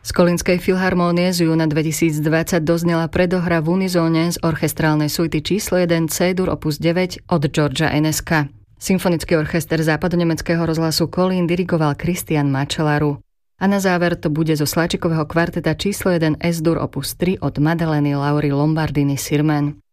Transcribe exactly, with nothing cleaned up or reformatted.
Z Kolínskej filharmónie z júna dvetisícdvadsať doznela predohra v unizóne z orchestrálnej suity číslo jeden C-dur opus deväť od Georgea Eneska. Symfonický orchester západonemeckého rozhlasu Kolín dirigoval Christian Macelaru. A na záver to bude zo Sláčikového kvarteta číslo jeden S-dur opus tri od Madaleny Laury Lombardini Sirmen.